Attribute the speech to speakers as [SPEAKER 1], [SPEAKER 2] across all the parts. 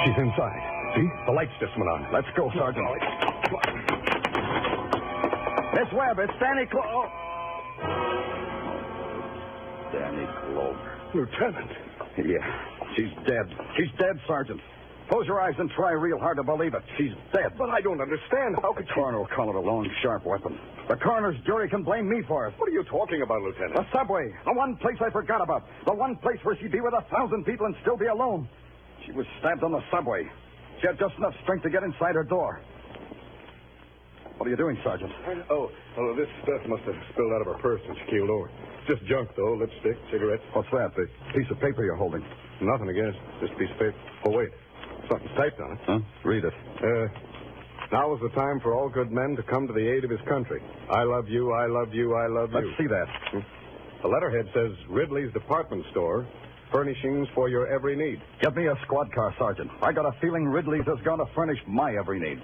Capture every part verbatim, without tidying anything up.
[SPEAKER 1] She's inside. See? The lights just went on.
[SPEAKER 2] Let's go, Sergeant. Miss Webb, it's Danny Clo... Oh. Danny Clover.
[SPEAKER 1] Lieutenant.
[SPEAKER 2] Yeah, she's dead. She's dead, Sergeant. Close your eyes and try real hard to believe it. She's dead.
[SPEAKER 1] But I don't understand. How could
[SPEAKER 2] The coroner will call it a long, sharp weapon. The coroner's jury can blame me for it.
[SPEAKER 1] What are you talking about, Lieutenant?
[SPEAKER 2] The subway. The one place I forgot about. The one place where she'd be with a thousand people and still be alone. She was stabbed on the subway. She had just enough strength to get inside her door. What are you doing, Sergeant?
[SPEAKER 1] Oh, oh, this stuff must have spilled out of her purse when she keeled over. It's just junk, though. Lipstick, cigarettes.
[SPEAKER 2] What's that? The piece of paper you're holding?
[SPEAKER 1] Nothing, I guess. Just a piece of paper. Oh, wait. Something's typed on it.
[SPEAKER 2] Huh? Read it.
[SPEAKER 1] Uh, now is the time for all good men to come to the aid of his country. I love you, I love you, I love you.
[SPEAKER 2] Let's see that.
[SPEAKER 1] Hmm? The letterhead says Ridley's Department Store, furnishings for your every need.
[SPEAKER 2] Get me a squad car, Sergeant. I got a feeling Ridley's is going to furnish my every need.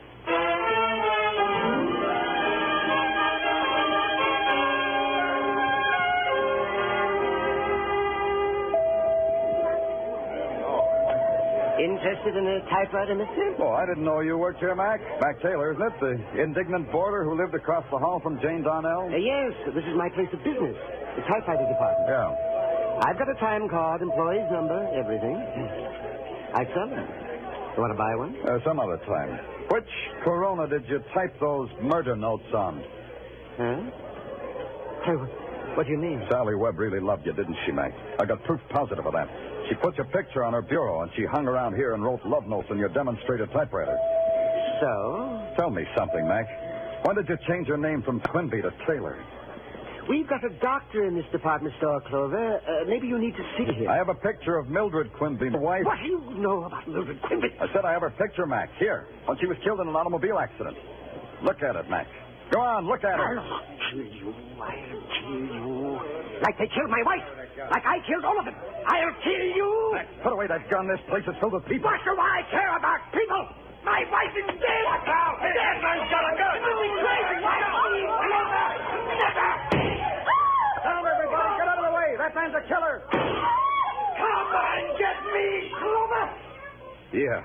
[SPEAKER 3] Interested in a typewriter, mister?
[SPEAKER 2] Oh, I didn't know you worked here, Mac. Mac Taylor, isn't it? The indignant boarder who lived across the hall from Jane Donnell?
[SPEAKER 3] Uh, yes, this is my place of business, the typewriter department.
[SPEAKER 2] Yeah.
[SPEAKER 3] I've got a time card, employee's number, everything. I sell them. You want to buy one?
[SPEAKER 2] Uh, some other time. Which Corona did you type those murder notes on?
[SPEAKER 3] Huh? Hey, what do you mean?
[SPEAKER 2] Sally Webb really loved you, didn't she, Mac? I got proof positive of that. She put your picture on her bureau, and she hung around here and wrote love notes on your demonstrator typewriter.
[SPEAKER 3] So?
[SPEAKER 2] Tell me something, Mac. When did you change your name from Quimby to Taylor?
[SPEAKER 3] We've got a doctor in this department store, Clover. Uh, maybe you need to see him.
[SPEAKER 2] I have a picture of Mildred Quimby, my wife.
[SPEAKER 3] What do you know about Mildred Quimby?
[SPEAKER 2] I said I have her picture, Mac. Here, when she was killed in an automobile accident. Look at it, Mac. Go on, look at her.
[SPEAKER 3] I'll kill you. I'll kill you. Like they killed my wife. Like I killed all of them. I'll kill you.
[SPEAKER 2] Mac, put away that gun. This place is filled with people.
[SPEAKER 3] What do I care about people? My wife is dead. Watch out. Dead man's got a gun. You're crazy. Why don't you? Never.
[SPEAKER 2] Down, everybody. Get out of the way. That man's a killer.
[SPEAKER 3] Come on, get me, Clover.
[SPEAKER 2] Yeah.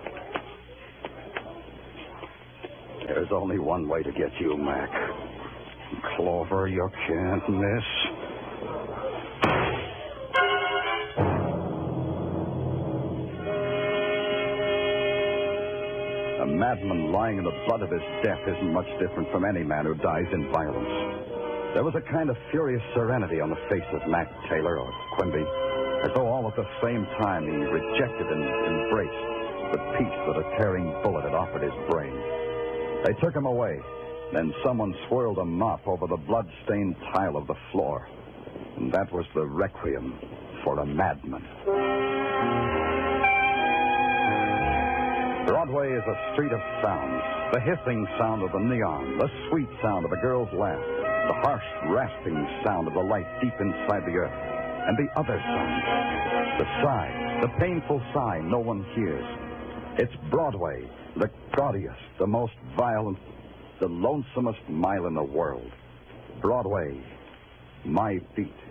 [SPEAKER 2] There's only one way to get you, Mac. Clover, you can't miss. A madman lying in the blood of his death isn't much different from any man who dies in violence. There was a kind of furious serenity on the face of Mac Taylor, or Quimby, as though all at the same time he rejected and embraced the peace that a tearing bullet had offered his brain. They took him away. Then someone swirled a mop over the blood-stained tile of the floor. And that was the requiem for a madman. Broadway is a street of sounds. The hissing sound of the neon, the sweet sound of a girl's laugh, the harsh, rasping sound of the light deep inside the earth, and the other sound, the sigh, the painful sigh no one hears. It's Broadway, the gaudiest, the most violent, the lonesomest mile in the world. Broadway, my beat.